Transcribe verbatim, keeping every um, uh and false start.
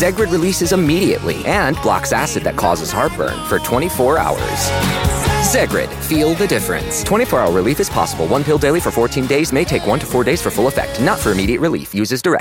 Zegrid releases immediately and blocks acid that causes heartburn for twenty-four hours. Zegrid, feel the difference. twenty-four hour relief is possible. One pill daily for fourteen days may take one to four days for full effect. Not for immediate relief. Use as directed.